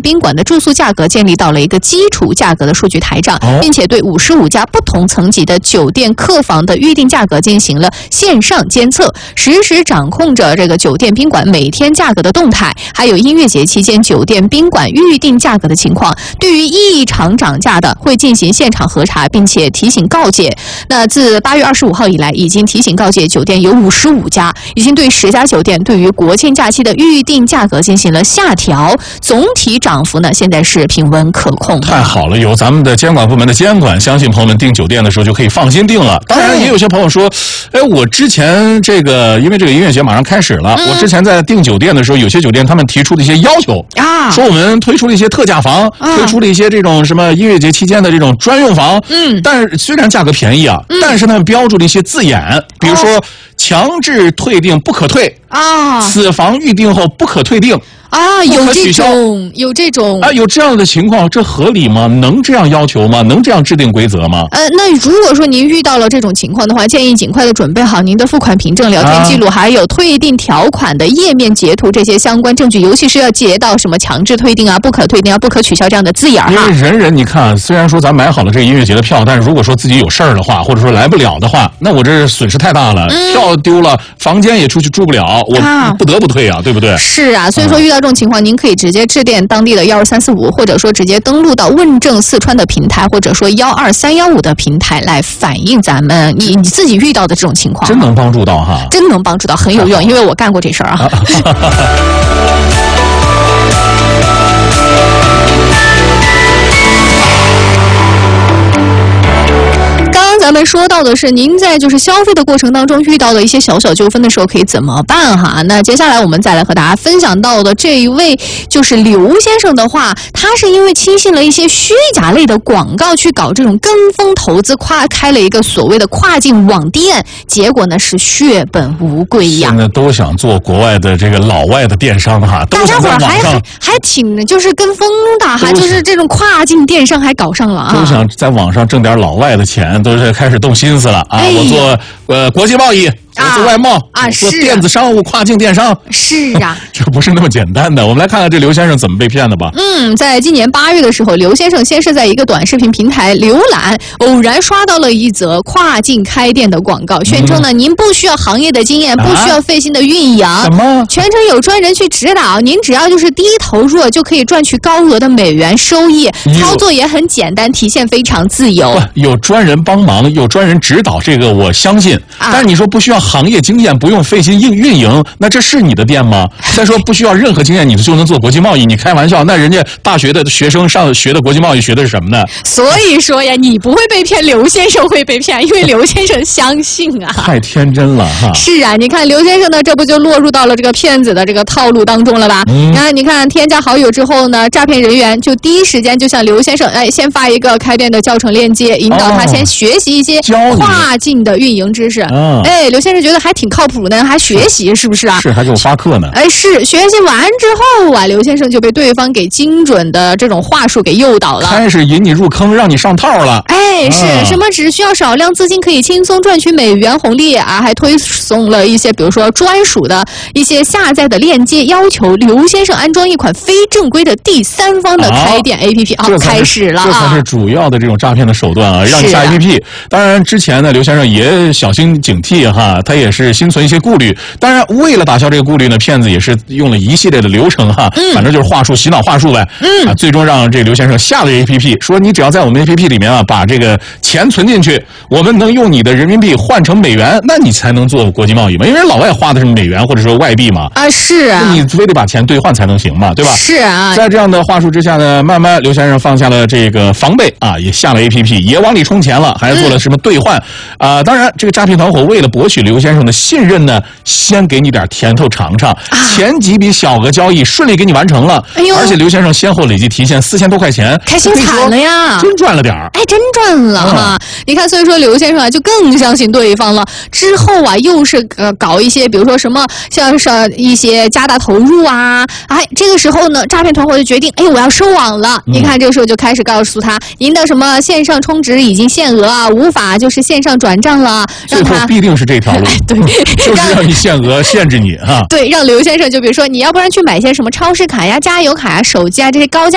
宾馆的住宿价格建立到了一个基础价格的数据台账，并且对55家不同层级的酒店客房的预订价格进行了线上监测，实时掌控着这个酒店宾馆每天价格的动态，还有音乐节期间酒店宾馆预订价格的情况。对于异常涨价的，会进行现场核查，并且提醒告诫。那自8月25号以来，已经提醒告诫酒店有55家，已经对10家酒店对于国庆假期的预订价格进行了下调，总体涨幅呢现在是平稳可控。 太好了，有咱们的监管部门的监管，相信朋友们订酒店的时候就可以放心订了。当然，也有些朋友说，我之前这个因为这个音乐节马上开始了，我之前在订酒店的时候，有些酒店他们提出的一些要求啊，说我们推出了一些特价房，推出了一些这种什么音乐节期间的这种专用房，但是虽然价格便宜啊，但是他们标注了一些字眼，比如说强制退订不可退啊，此房预订后不可退订。啊，有这种啊，有这样的情况，这合理吗？能这样要求吗？能这样制定规则吗？ 那如果说您遇到了这种情况的话，建议尽快的准备好您的付款凭证、聊天记录，还有退订条款的页面截图这些相关证据，尤其是要截到什么强制退订啊、不可退订啊、不可取消这样的字眼哈。 因为人你看，虽然说咱买好了这个音乐节的票，但是如果说自己有事儿的话，或者说来不了的话，那我这损失太大了，票丢了，房间也出去住不了，我不得不退啊，对不对？ 是啊，所以说遇到这种情况，您可以直接致电当地的12345，或者说直接登录到问政四川的平台，或者说12315的平台来反映咱们你自己遇到的这种情况。 真能帮助到哈， 真能帮助到，很有用，因为我干过这事儿啊。咱们说到的是您在就是消费的过程当中遇到的一些小小纠纷的时候可以怎么办哈？那接下来我们再来和大家分享到的这一位就是刘先生的话，他是因为轻信了一些虚假类的广告去搞这种跟风投资，开了一个所谓的跨境网店，结果呢是血本无归呀。 现在都想做国外的这个老外的电商哈， 大家伙还挺就是跟风的哈，就是这种跨境电商还搞上了啊， 都想在网上挣点老外的钱，都是开始动心思了啊！我做国际贸易。我做外贸啊，做电子商务、跨境电商， 是啊， 这不是那么简单的。我们来看看这刘先生怎么被骗的吧。 在今年8月的时候，刘先生先是在一个短视频平台浏览，偶然刷到了一则跨境开店的广告，宣称呢，您不需要行业的经验，不需要费心的运营， 什么全程有专人去指导，您只要就是低投入就可以赚取高额的美元收益，操作也很简单，体现非常自由。 有专人帮忙，有专人指导，这个我相信。但是你说不需要行业经验，不用费心运营，那这是你的店吗？再说不需要任何经验，你就能做国际贸易？你开玩笑？那人家大学的学生上学的国际贸易学的是什么呢？ 所以说呀，你不会被骗，刘先生会被骗，因为刘先生相信啊， 太天真了哈。 是啊，你看刘先生呢，这不就落入到了这个骗子的这个套路当中了吧？你看添加好友之后呢，诈骗人员就第一时间就向刘先生先发一个开店的教程链接，引导他先学习一些跨境的运营知识。刘先生觉得还挺靠谱呢，还学习是不是啊？ 是，还给我发课呢。 是学习完之后啊，刘先生就被对方给精准的这种话术给诱导了， 开始引你入坑，让你上套了。 是什么？只需要少量资金可以轻松赚取美元红利啊！还推送了一些比如说专属的一些下载的链接，要求刘先生安装一款非正规的第三方的开店 APP。开始了， 这才是主要的这种诈骗的手段啊！让你下 APP。当然，之前呢，刘先生也小心警惕哈，他也是心存一些顾虑。当然，为了打消这个顾虑呢，骗子也是用了一系列的流程哈，反正就是话术洗脑话术呗。最终让这刘先生下了 APP， 说你只要在我们 APP 里面啊，把这个钱存进去，我们能用你的人民币换成美元，那你才能做国际贸易嘛。因为老外花的是美元或者说外币嘛。 是啊， 你非得把钱兑换才能行嘛，对吧？ 是啊， 在这样的话术之下呢，慢慢刘先生放下了这个防备啊，也下了 APP， 也往里充钱了，还做了什么兑换啊。当然，这个诈骗团伙为了博取刘先生的信任呢，先给你点甜头尝尝，前几笔小额交易顺利给你完成了，而且刘先生先后累计提现4000多块钱， 开心惨了呀， 真赚了点儿， 真赚了哈！你看，所以说刘先生啊就更相信对方了。之后啊，又是搞一些，比如说什么像是一些加大投入啊，这个时候呢，诈骗团伙就决定，我要收网了。你看，这个时候就开始告诉他，您的什么线上充值已经限额啊，无法就是线上转账了，让他必定是这条路， 对， 就是让你限额限制你啊。 对，让刘先生就比如说，你要不然去买些什么超市卡呀、加油卡呀、手机啊这些高价